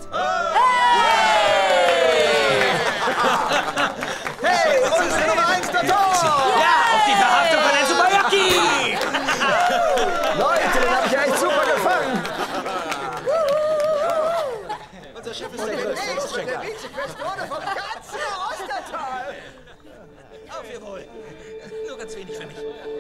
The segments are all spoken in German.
Hey, unsere Nummer 1 der Tor! Ja, auf die Verhaftung von Enzo Baiocchi! Leute, den habe ich echt super gefangen! Unser Chef ist der größte Loschecker. Vizequestore vom ganzen Ostertal! Auf Ihr Wohl. Nur ganz wenig für mich.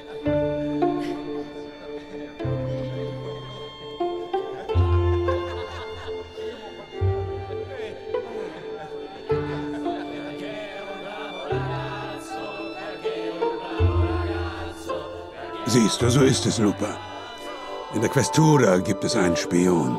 Siehst du, so ist es, Lupa. In der Questura gibt es einen Spion.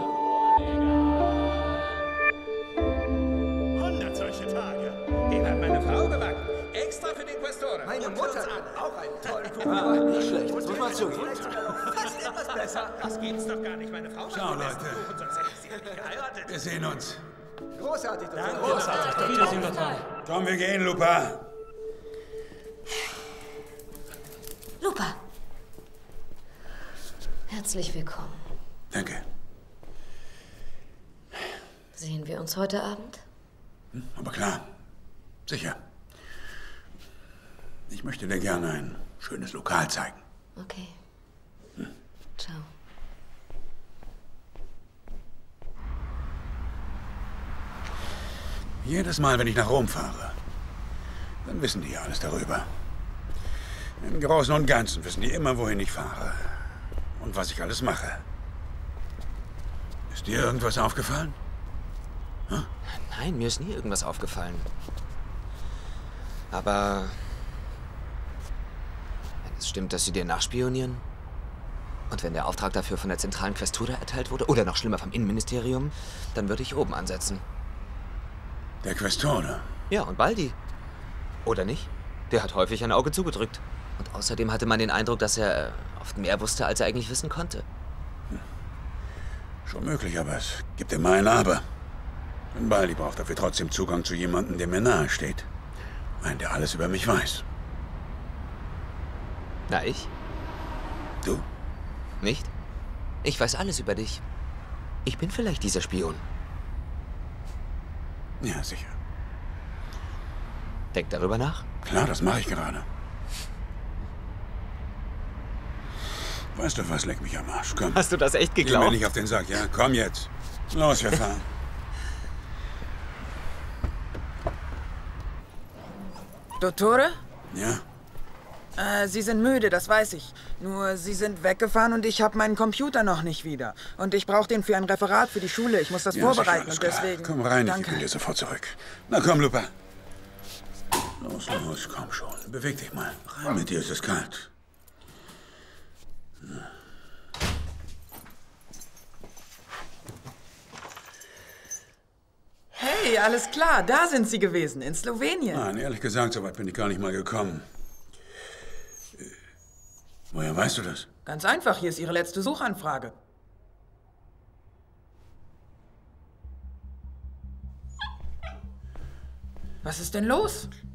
100 solche Tage. Den hat meine Frau gebacken. Extra für den Questore. Meine Und für Mutter uns hat alle. auch einen tollen Kuchen. Nicht schlecht, das muss man zugeben. Fast etwas besser. Das gibt's doch gar nicht. Meine Frau macht Ciao, den besten Leute. Kuchen, sonst hätte ich sie ja nicht geheiratet. Wir sehen uns. Großartig, Dr. Danke. Großartig. Auf Wiedersehen, Dr. Komm, wir gehen, Lupa. Lupa. Herzlich willkommen. Danke. Sehen wir uns heute Abend? Aber klar. Sicher. Ich möchte dir gerne ein schönes Lokal zeigen. Okay. Ciao. Jedes Mal, wenn ich nach Rom fahre, dann wissen die ja alles darüber. Im Großen und Ganzen wissen die immer, wohin ich fahre. Und was ich alles mache. Ist dir irgendwas aufgefallen? Nein, mir ist nie irgendwas aufgefallen. Aber wenn es stimmt, dass sie dir nachspionieren und wenn der Auftrag dafür von der zentralen Questura erteilt wurde oder noch schlimmer vom Innenministerium, dann würde ich oben ansetzen. Der Questore. Ja, und Baldi. Oder nicht? Der hat häufig ein Auge zugedrückt. Und außerdem hatte man den Eindruck, dass er oft mehr wusste, als er eigentlich wissen konnte. Schon möglich, aber es gibt immer ein Aber. Und Baldi braucht dafür trotzdem Zugang zu jemandem, der mir nahe steht. Einen, der alles über mich weiß. Na, ich? Du? Nicht? Ich weiß alles über dich. Ich bin vielleicht dieser Spion. Ja, sicher. Denk darüber nach. Klar, das mache ich gerade. Weißt du was, leck mich am Arsch. Komm. Hast du das echt Geh mir geglaubt? nicht auf den Sack, ja? Komm jetzt. Los, wir fahren. Dottore? Ja? Sie sind müde, das weiß ich. Nur, Sie sind weggefahren und ich habe meinen Computer noch nicht wieder. Und ich brauche den für ein Referat für die Schule. Ich muss das Ja, vorbereiten sicher, und alles klar. deswegen... Komm rein, ich Danke. will dir sofort zurück. Na komm, Lupa. Los, los, komm schon. Beweg dich mal. Rein mit dir, ist es kalt. Hey, alles klar, da sind Sie gewesen, in Slowenien. Nein, ehrlich gesagt, so weit bin ich gar nicht mal gekommen. Woher weißt du das? Ganz einfach, hier ist Ihre letzte Suchanfrage. Was ist denn los?